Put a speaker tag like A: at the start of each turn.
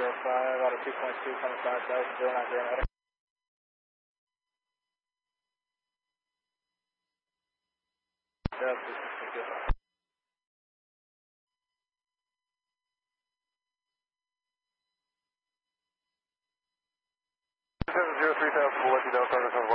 A: out of 2.2 coming southwest, 090. Yes,
B: 703,000, we'll let you know, Carter,